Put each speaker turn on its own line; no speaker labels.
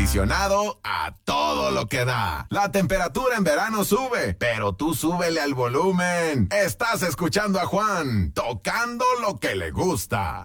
acondicionado a todo lo que da. La temperatura en verano sube, pero tú súbele al volumen. Estás escuchando a Juan, tocando lo que le gusta.